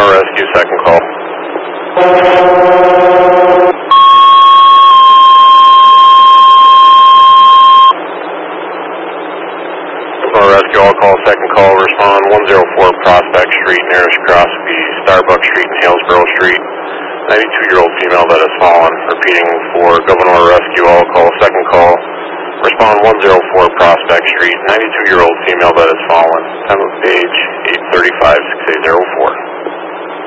Governor Rescue, second call. Governor Rescue, all call, second call, respond 104 Prospect Street, nearest cross would be Starbucks Street and Hillsborough Street. 92-year-old female that has fallen. Repeating for Governor Rescue, all call, second call. Respond 104 Prospect Street, 92-year-old female that has fallen. Time of page 8:35, 6804.